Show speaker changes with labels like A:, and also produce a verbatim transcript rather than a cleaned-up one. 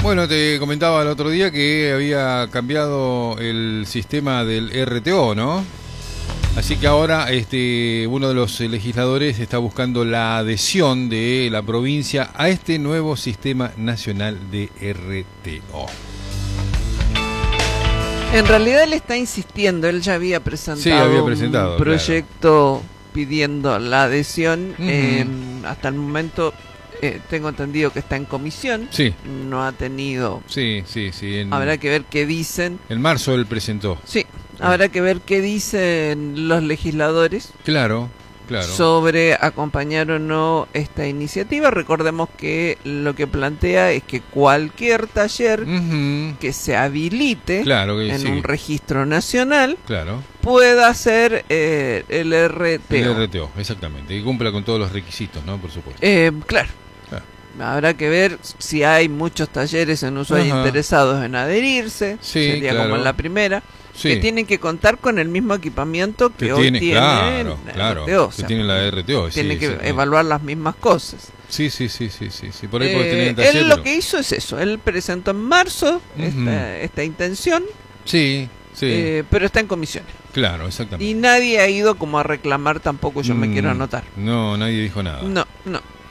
A: Bueno, te comentaba el otro día que había cambiado el sistema del R T O, ¿no? Así que ahora este, uno de los legisladores está buscando la adhesión de la provincia a este nuevo sistema nacional de R T O.
B: En realidad él está insistiendo, él ya había presentado,
A: sí, había presentado
B: un proyecto
A: claro.
B: pidiendo la adhesión.
A: Uh-huh.
B: eh, hasta el momento eh, tengo entendido que está en comisión,
A: sí.
B: no ha tenido...
A: Sí, sí, sí. En...
B: Habrá que ver qué dicen.
A: En marzo él presentó.
B: Sí, habrá que ver qué dicen los legisladores.
A: Claro. Claro.
B: Sobre acompañar o no esta iniciativa. Recordemos que lo que plantea es que cualquier taller uh-huh. que se habilite
A: claro que
B: en
A: sí.
B: un registro nacional
A: claro.
B: pueda hacer eh, el R T O.
A: El R T O, exactamente, y cumpla con todos los requisitos, ¿no? Por supuesto.
B: Eh, claro.
A: claro.
B: Habrá que ver si hay muchos talleres en Ushuaia uh-huh. interesados en adherirse.
A: Sí,
B: sería
A: claro.
B: como en la primera.
A: Sí.
B: Que tienen que contar con el mismo equipamiento que,
A: que
B: hoy
A: tiene,
B: tiene
A: claro,
B: la
A: claro,
B: R T O.
A: Que o sea, tiene la R T O.
B: Tiene
A: sí,
B: que
A: sí,
B: evaluar las mismas cosas.
A: Sí, sí, sí, sí, sí, sí. Por ahí
B: eh,
A: por tener el taller,
B: él
A: pero...
B: lo que hizo es eso. Él presentó en marzo uh-huh. esta, esta intención.
A: Sí, sí.
B: Eh, pero está en comisiones.
A: Claro, exactamente.
B: Y nadie ha ido como a reclamar tampoco yo mm, me quiero anotar.
A: No, nadie dijo nada.
B: No, no.